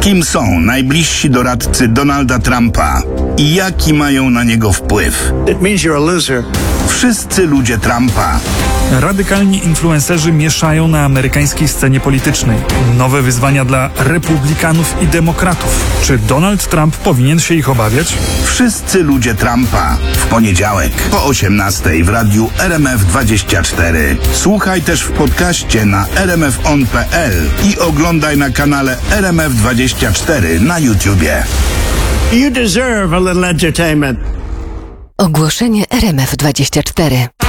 Kim są najbliżsi doradcy Donalda Trumpa i jaki mają na niego wpływ? It means you're a loser. Wszyscy ludzie Trumpa. Radykalni influencerzy mieszają na amerykańskiej scenie politycznej. Nowe wyzwania dla republikanów i demokratów. Czy Donald Trump powinien się ich obawiać? Wszyscy ludzie Trumpa. W poniedziałek po 18:00 w radiu RMF24. Słuchaj też w podcaście na rmfon.pl i oglądaj na kanale RMF24 na YouTubie. You deserve a little entertainment. Ogłoszenie RMF24.